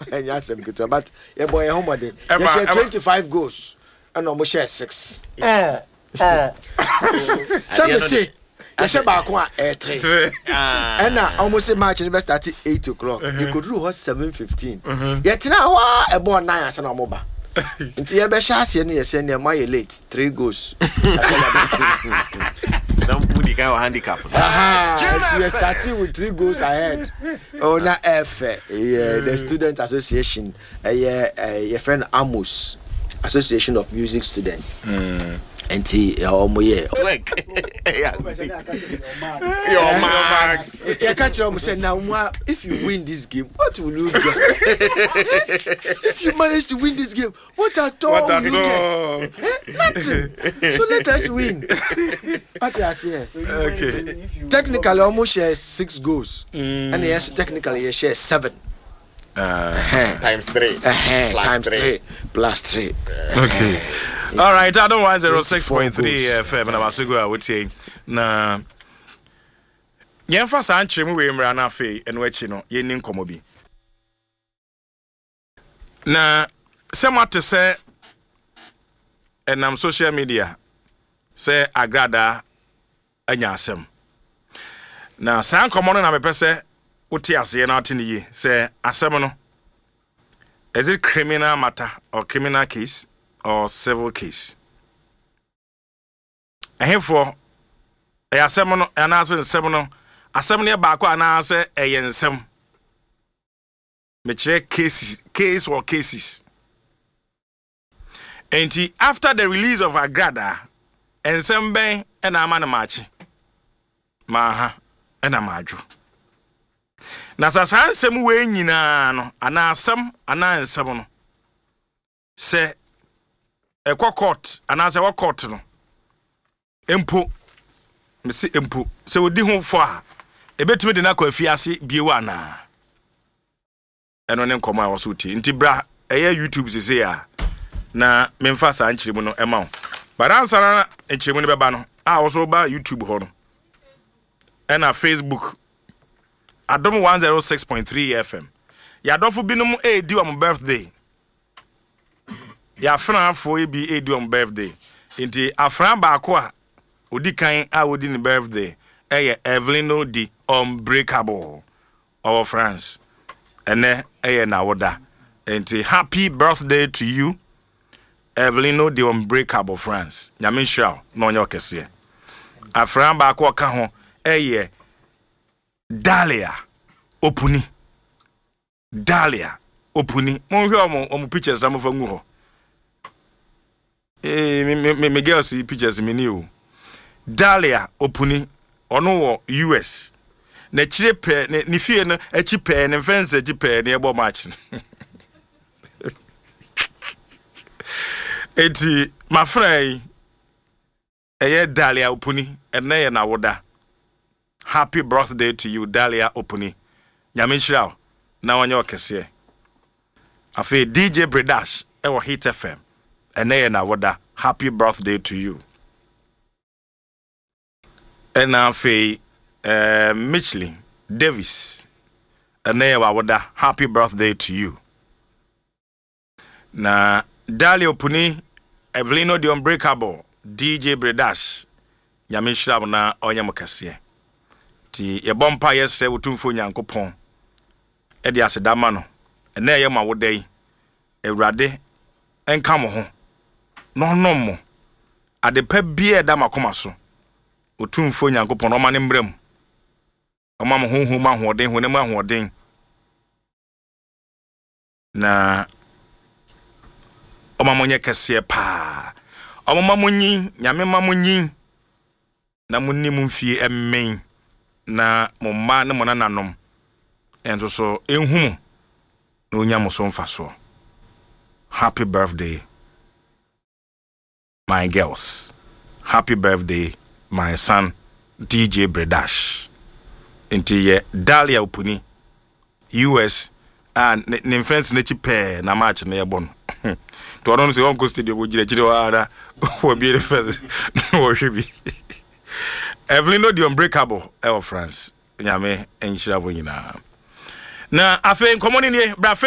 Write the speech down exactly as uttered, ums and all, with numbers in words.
and yes, but your boy, home body. You share twenty-five goals, and almost share six. Eh, eh. Some say. I said back one at three. And now almost a match in the best at eight o'clock. You could rule seven fifteen. Yet now a born nine as an amoba. Until you be chassis and you send your my late three goals. Don't put the guy handicap. Aha, you starting with three goals ahead. Oh, na F. Yeah, the Student Association. Yeah, your friend Amos, Association of Music Students. And see, oh, my yeah. Your marks. You can't tell me now. If you win this game, what will you get? If you manage to win this game, what at all will you get? Eh? Nothing. So let us win. What I say? Okay. Technically, almost share six goals, mm. and yes, technically, you share seven. Uh, uh-huh. Times three. Uh-huh. Plus times three. three. Plus three. Okay. Uh, All right. I don't want zero six point three F M. I'm also going to say na. Yen fa san chemu we mra na fe eno achi no yen ni nkomo bi. Na semate se enam social media se agrada anya asem. Na san nkomo no na me pese uti ase na ati ni se asem no. Is it criminal matter or criminal case or civil case? Ehefo e asem no anase nsem no asem ne ba kwa anase eye nsem me chere cases case or cases. And after the release of Agrada ensem ben e na ama na machi maha e na maju na sasa nsem we nyina no ana asem ana nsem no se ekwa court ana se wa court no empo me se empo se odi ho fo a ebetumi de na kwa afiase biewa na eno ne nkoma a so ti nti bra eye YouTube sese ya na memfa sa anchiremu no ema baransa na anchiremu ne beba no a wo so ba YouTube ho no ena Facebook Adom one oh six point three F M. Ya dofo binum e di on birthday. Ya fran afo e bi e di on birthday. Nti afran ba ko a odi kan a odi ni birthday. Eye Evelino di Unbreakable of France. Ene eye na woda. Nti happy birthday to you. Evelino di Unbreakable France. Nyame hwa no onye okese. Afran ba ko ka ho eye Dahlia Opuni Dahlia Opuni mon hwe omo omo pictures na mo fa ngu ho eh me me me girls pictures me ni o Dahlia Opuni ono wo U S na chire pe ni fie no achi pe ne fence achi pe ne ebo match eti my friend eye Dahlia Opuni ene ye na woda. Happy birthday to you, Dahlia Opuni. Nyamishirao, na wanye wakese. Afe D J Bredash, ewa Hit F M. Eneye na wada, happy birthday to you. Ena afe uh, Mitchley Davis, eneye wa wada, happy birthday to you. Na Dahlia Opuni, Evelino the Unbreakable, D J Bredash, nyamishirao na wanye wakese. Ti ye bompa yesre wotumfo nyankopon e de asedama no ena ye ma wodai ewrade enka mo ho no no mo ade pa bia da makoma so wotumfo nyankopon o ma ne mbrem o ma mo honhu ma hoden ho ne ma hoden na o ma monye kese pa o ma monyi nyame ma monyi na munni mumfie emmen na mumma ne mona nanom ento so enhum na onya muso mfaso. Happy birthday my girls, happy birthday my son D J Bredash. Enti ye Dahlia Opuni U S and ne friends ne chipe na match na yebon to don't say uncle studio wo jire jire wa wo bi the wo hwebi Evelino the Unbreakable of France. Nyame enhira bo nyina. Na afen komoni ne bra